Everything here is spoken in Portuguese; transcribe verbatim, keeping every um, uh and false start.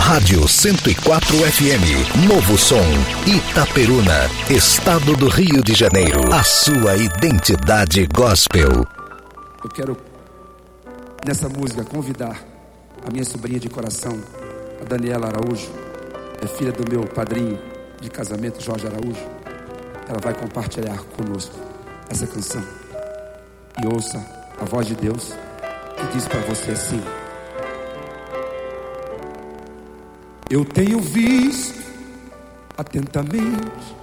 Rádio cento e quatro F M, Novo Som, Itaperuna, Estado do Rio de Janeiro. A sua identidade gospel. Eu quero, nessa música, convidar a minha sobrinha de coração, a Daniela Araújo, é filha do meu padrinho de casamento, Jorge Araújo. Ela vai compartilhar conosco essa canção. E ouça a voz de Deus que diz para você assim: eu tenho visto atentamente